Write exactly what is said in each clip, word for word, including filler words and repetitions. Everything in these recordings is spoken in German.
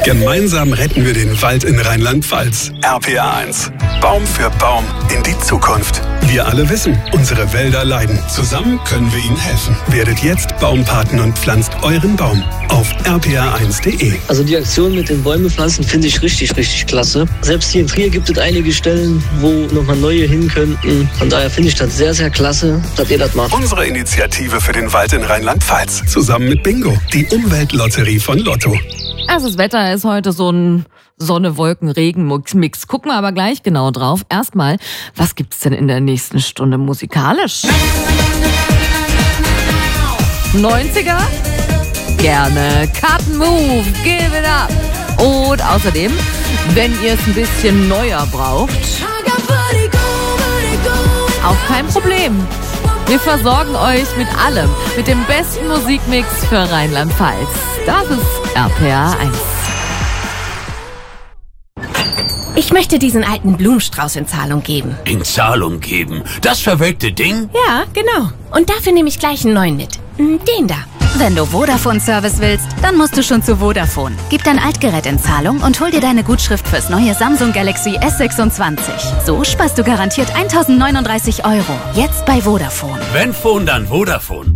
Gemeinsam retten wir den Wald in Rheinland-Pfalz. R P R eins. Baum für Baum in die Zukunft. Wir alle wissen, unsere Wälder leiden. Zusammen können wir ihnen helfen. Werdet jetzt Baumpaten und pflanzt euren Baum auf r p r eins punkt d e. Also die Aktion mit den Bäume pflanzen finde ich richtig, richtig klasse. Selbst hier in Trier gibt es einige Stellen, wo nochmal neue hin könnten. Von daher finde ich das sehr, sehr klasse, dass ihr das macht. Unsere Initiative für den Wald in Rheinland-Pfalz. Zusammen mit Bingo, die Umweltlotterie von Lotto. Also das Wetter ist heute so ein Sonne-Wolken-Regen-Mix. Gucken wir aber gleich genau drauf. Erstmal, was gibt's denn in der nächsten Stunde musikalisch? neunziger? Gerne. Cut and Move, give it up. Und außerdem, wenn ihr es ein bisschen neuer braucht, auch kein Problem. Wir versorgen euch mit allem, mit dem besten Musikmix für Rheinland-Pfalz. Das ist R P R eins. Ich möchte diesen alten Blumenstrauß in Zahlung geben. In Zahlung geben? Das verwelkte Ding? Ja, genau. Und dafür nehme ich gleich einen neuen mit. Den da. Wenn du Vodafone-Service willst, dann musst du schon zu Vodafone. Gib dein Altgerät in Zahlung und hol dir deine Gutschrift fürs neue Samsung Galaxy S sechsundzwanzig. So sparst du garantiert eintausendneununddreißig Euro. Jetzt bei Vodafone. Wenn Phone, dann Vodafone.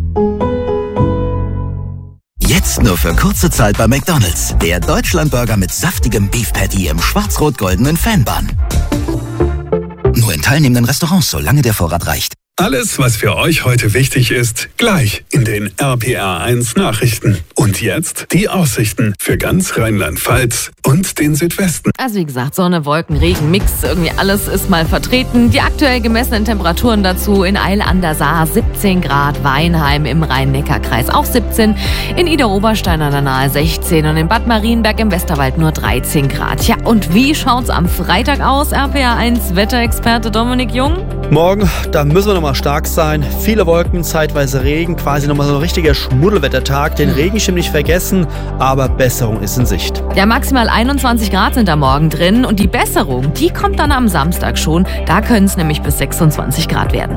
Jetzt nur für kurze Zeit bei McDonald's. Der Deutschlandburger mit saftigem Beef Patty im schwarz-rot-goldenen Fanbun. Nur in teilnehmenden Restaurants, solange der Vorrat reicht. Alles, was für euch heute wichtig ist, gleich in den R P R eins Nachrichten. Und jetzt die Aussichten für ganz Rheinland-Pfalz und den Südwesten. Also wie gesagt, Sonne, Wolken, Regen, Mix, irgendwie alles ist mal vertreten. Die aktuell gemessenen Temperaturen dazu: in Eil an der Saar siebzehn Grad, Weinheim im Rhein-Neckar-Kreis auch siebzehn, in Idar-Oberstein an der Nahe sechzehn und in Bad Marienberg im Westerwald nur dreizehn Grad. Tja, und wie schaut's am Freitag aus? R P R eins Wetterexperte Dominik Jung. Morgen, da müssen wir nochmal stark sein. Viele Wolken, zeitweise Regen, quasi nochmal so ein richtiger Schmuddelwettertag. Den Regenschirm nicht vergessen, aber Besserung ist in Sicht. Ja, maximal einundzwanzig Grad sind da morgen drin und die Besserung, die kommt dann am Samstag schon. Da können es nämlich bis sechsundzwanzig Grad werden.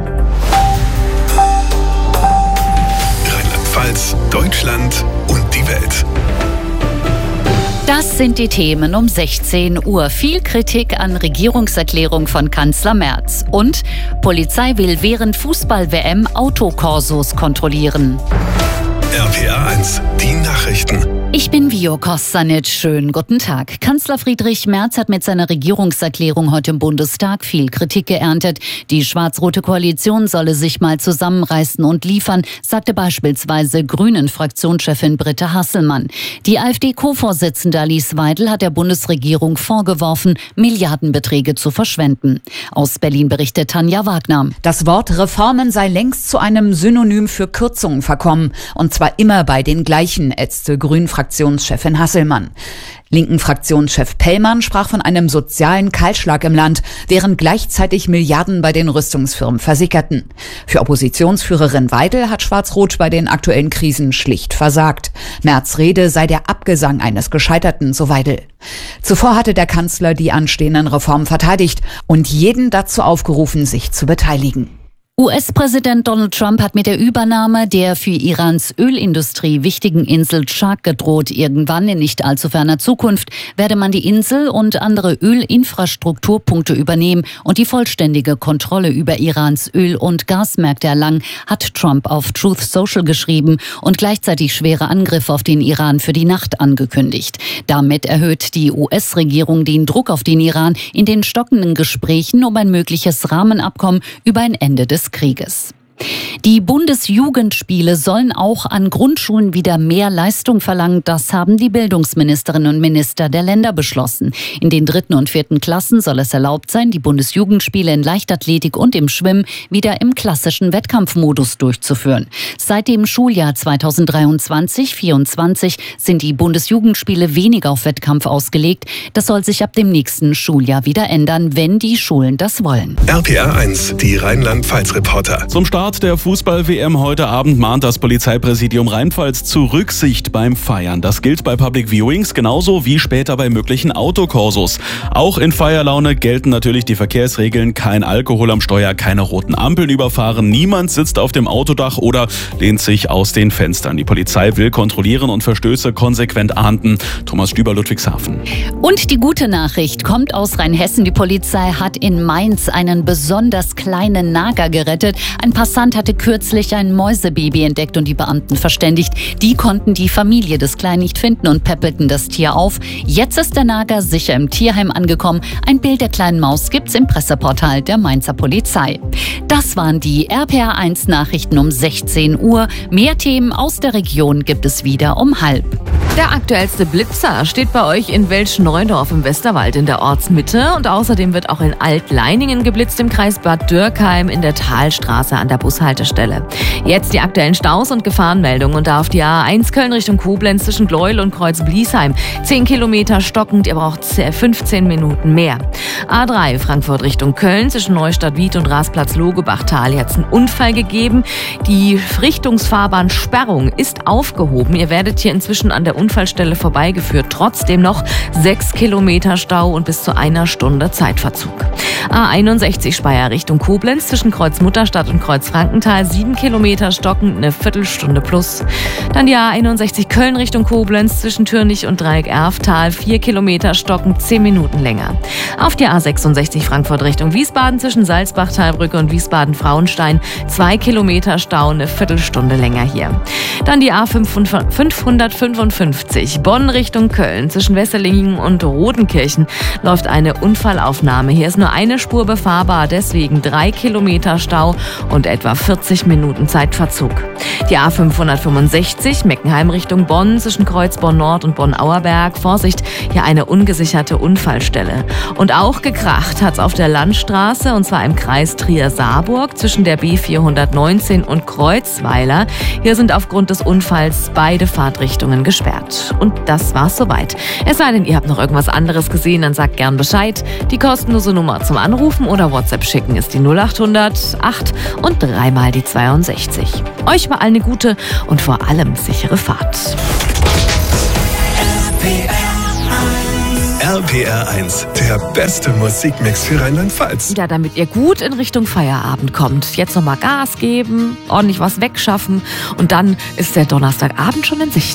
Rheinland-Pfalz, Deutschland und die Welt. Das sind die Themen um sechzehn Uhr. Viel Kritik an Regierungserklärung von Kanzler Merz. Und Polizei will während Fußball-W M Autokorsos kontrollieren. R P R eins, die Nachrichten. Ich bin Vio Kostanic. Schönen guten Tag. Kanzler Friedrich Merz hat mit seiner Regierungserklärung heute im Bundestag viel Kritik geerntet. Die schwarz-rote Koalition solle sich mal zusammenreißen und liefern, sagte beispielsweise Grünen-Fraktionschefin Britta Hasselmann. Die AfD-Co-Vorsitzende Alice Weidel hat der Bundesregierung vorgeworfen, Milliardenbeträge zu verschwenden. Aus Berlin berichtet Tanja Wagner. Das Wort Reformen sei längst zu einem Synonym für Kürzungen verkommen. Und zwar immer bei den gleichen, ätzte Grünen-Fraktionschefin Hasselmann. Linken-Fraktionschef Pellmann sprach von einem sozialen Kahlschlag im Land, während gleichzeitig Milliarden bei den Rüstungsfirmen versickerten. Für Oppositionsführerin Weidel hat Schwarz-Rot bei den aktuellen Krisen schlicht versagt. Merz' Rede sei der Abgesang eines Gescheiterten, so Weidel. Zuvor hatte der Kanzler die anstehenden Reformen verteidigt und jeden dazu aufgerufen, sich zu beteiligen. U S-Präsident Donald Trump hat mit der Übernahme der für Irans Ölindustrie wichtigen Insel Chark gedroht. Irgendwann in nicht allzu ferner Zukunft werde man die Insel und andere Ölinfrastrukturpunkte übernehmen und die vollständige Kontrolle über Irans Öl- und Gasmärkte erlangen, hat Trump auf Truth Social geschrieben und gleichzeitig schwere Angriffe auf den Iran für die Nacht angekündigt. Damit erhöht die U S-Regierung den Druck auf den Iran in den stockenden Gesprächen um ein mögliches Rahmenabkommen über ein Ende des Krieges. Die Bundesjugendspiele sollen auch an Grundschulen wieder mehr Leistung verlangen. Das haben die Bildungsministerinnen und Minister der Länder beschlossen. In den dritten und vierten Klassen soll es erlaubt sein, die Bundesjugendspiele in Leichtathletik und im Schwimmen wieder im klassischen Wettkampfmodus durchzuführen. Seit dem Schuljahr zweitausenddreiundzwanzig vierundzwanzig sind die Bundesjugendspiele weniger auf Wettkampf ausgelegt. Das soll sich ab dem nächsten Schuljahr wieder ändern, wenn die Schulen das wollen. R P R eins, die Rheinland-Pfalz-Reporter. Zum Start Start der Fußball-W M heute Abend mahnt das Polizeipräsidium Rheinpfalz zu Rücksicht beim Feiern. Das gilt bei Public Viewings genauso wie später bei möglichen Autokorsos. Auch in Feierlaune gelten natürlich die Verkehrsregeln: kein Alkohol am Steuer, keine roten Ampeln überfahren, niemand sitzt auf dem Autodach oder lehnt sich aus den Fenstern. Die Polizei will kontrollieren und Verstöße konsequent ahnden. Thomas Stüber, Ludwigshafen. Und die gute Nachricht kommt aus Rheinhessen. Die Polizei hat in Mainz einen besonders kleinen Nager gerettet. Ein Passant hatte kürzlich ein Mäusebaby entdeckt und die Beamten verständigt. Die konnten die Familie des Kleinen nicht finden und päppelten das Tier auf. Jetzt ist der Nager sicher im Tierheim angekommen. Ein Bild der kleinen Maus gibt's im Presseportal der Mainzer Polizei. Das waren die R P R eins Nachrichten um sechzehn Uhr. Mehr Themen aus der Region gibt es wieder um halb. Der aktuellste Blitzer steht bei euch in Welsch-Neudorf im Westerwald in der Ortsmitte und außerdem wird auch in Altleiningen geblitzt im Kreis Bad Dürkheim in der Talstraße an der Bushaltestelle. Jetzt die aktuellen Staus und Gefahrenmeldungen und da auf die A eins Köln Richtung Koblenz zwischen Gleuel und Kreuz-Bliesheim. zehn Kilometer stockend, ihr braucht fünfzehn Minuten mehr. A drei Frankfurt Richtung Köln zwischen Neustadt-Wied und Rasplatz-Logebachtal. Hier hat es einen Unfall gegeben. Die Richtungsfahrbahnsperrung ist aufgehoben. Ihr werdet hier inzwischen an der Unfallstelle vorbeigeführt. Trotzdem noch sechs Kilometer Stau und bis zu einer Stunde Zeitverzug. A einundsechzig Speyer Richtung Koblenz zwischen Kreuz Mutterstadt und Kreuz Frankenthal. sieben Kilometer stockend, eine Viertelstunde plus. Dann die A einundsechzig Köln Richtung Koblenz zwischen Türnich und Dreieck-Erftal. vier Kilometer stockend, zehn Minuten länger. Auf die A sechsundsechzig Frankfurt Richtung Wiesbaden zwischen Salzbach-Talbrücke und Wiesbaden-Frauenstein. zwei Kilometer Stau, eine Viertelstunde länger hier. Dann die A fünfhundertfünfundfünfzig Bonn Richtung Köln zwischen Wesselingen und Rodenkirchen läuft eine Unfallaufnahme. Hier ist nur eine Spur befahrbar, deswegen drei Kilometer Stau und etwa vierzig Minuten Zeitverzug. Die A fünfhundertfünfundsechzig Meckenheim Richtung Bonn zwischen Kreuzborn Nord und Bonn-Auerberg. Vorsicht, hier eine ungesicherte Unfallstelle. Und auch gekracht hat's auf der Landstraße und zwar im Kreis Trier-Saarburg zwischen der B vierhundertneunzehn und Kreuzweiler. Hier sind aufgrund des Unfalls beide Fahrtrichtungen gesperrt. Und das war's soweit. Es sei denn, ihr habt noch irgendwas anderes gesehen, dann sagt gern Bescheid. Die kostenlose Nummer zum Anrufen oder WhatsApp schicken ist die null achthundert acht und dreimal die zweiundsechzig. Euch war eine gute und vor allem sichere Fahrt. R P R eins, der beste Musikmix für Rheinland-Pfalz. Ja, damit ihr gut in Richtung Feierabend kommt. Jetzt nochmal Gas geben, ordentlich was wegschaffen und dann ist der Donnerstagabend schon in Sicht.